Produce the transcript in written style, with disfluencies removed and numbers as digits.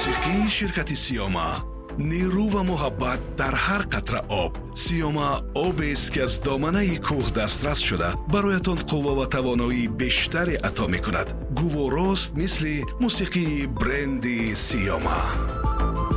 موسیقی شرکت سیاما، نیرو و محبت در هر قطره آب. سیاما آب است که از دامنه کوه دسترس شده برایتان قوه و توانایی بیشتری عطا می کند. گوارست مثل موسیقی برند سیاما.